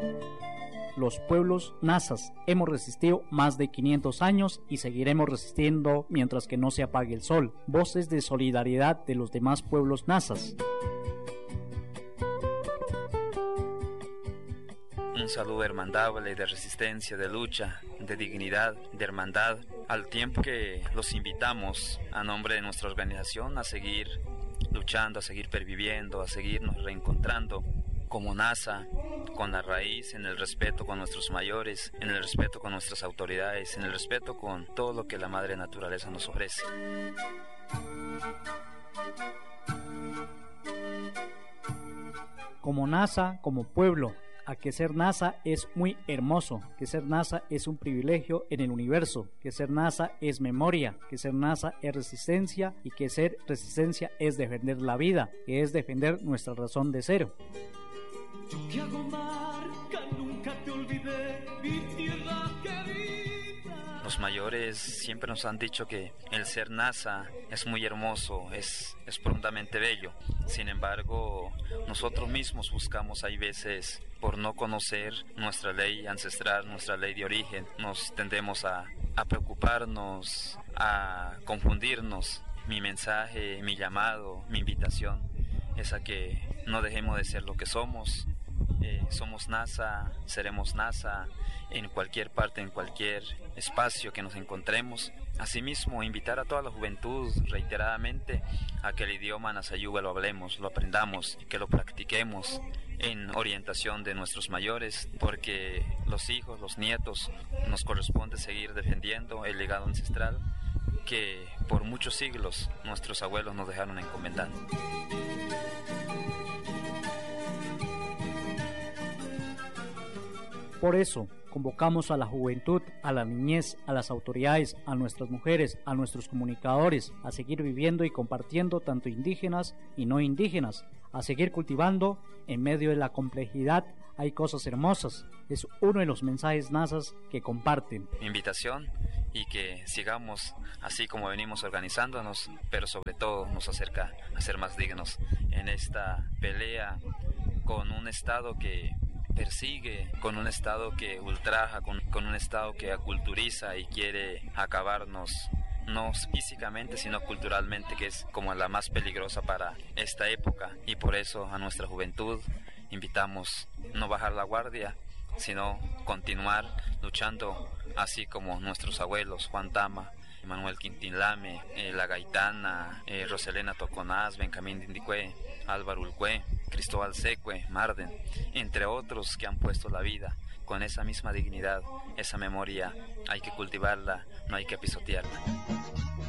Los pueblos nazas hemos resistido más de 500 años y seguiremos resistiendo mientras que no se apague el sol. Voces de solidaridad de los demás pueblos nazas. Un saludo hermandable de resistencia, de lucha, de dignidad, de hermandad, al tiempo que los invitamos a nombre de nuestra organización a seguir luchando, a seguir perviviendo, a seguirnos reencontrando como NASA, con la raíz, en el respeto con nuestros mayores, en el respeto con nuestras autoridades, en el respeto con todo lo que la madre naturaleza nos ofrece. Como NASA, como pueblo, a que ser NASA es muy hermoso, que ser NASA es un privilegio en el universo, que ser NASA es memoria, que ser NASA es resistencia y que ser resistencia es defender la vida, que es defender nuestra razón de ser. Yo te hago marca, nunca te olvidé, mi tierra querida. Los mayores siempre nos han dicho que el ser NASA es muy hermoso, es profundamente bello. Sin embargo, nosotros mismos buscamos, hay veces, por no conocer nuestra ley ancestral, nuestra ley de origen, nos tendemos a preocuparnos, a confundirnos. Mi mensaje, mi llamado, mi invitación es a que no dejemos de ser lo que somos. Somos NASA, seremos NASA en cualquier parte, en cualquier espacio que nos encontremos. Asimismo, invitar a toda la juventud reiteradamente a que el idioma Nasayuga lo hablemos, lo aprendamos, que lo practiquemos en orientación de nuestros mayores, porque los hijos, los nietos, nos corresponde seguir defendiendo el legado ancestral que por muchos siglos nuestros abuelos nos dejaron encomendando. Por eso, convocamos a la juventud, a la niñez, a las autoridades, a nuestras mujeres, a nuestros comunicadores, a seguir viviendo y compartiendo tanto indígenas y no indígenas, a seguir cultivando. En medio de la complejidad hay cosas hermosas. Es uno de los mensajes nazas que comparten. Invitación y que sigamos así como venimos organizándonos, pero sobre todo nos acerca a ser más dignos en esta pelea con un Estado que persigue, con un Estado que ultraja, con un Estado que aculturiza y quiere acabarnos, no físicamente sino culturalmente, que es como la más peligrosa para esta época. Y por eso a nuestra juventud invitamos no bajar la guardia, sino continuar luchando así como nuestros abuelos, Juan Tama, Manuel Quintín Lame, La Gaitana, Roselena Toconás, Benjamín Dindicue, Álvaro Ulcue, Cristóbal Secue, Marden, entre otros que han puesto la vida con esa misma dignidad. Esa memoria hay que cultivarla, no hay que pisotearla.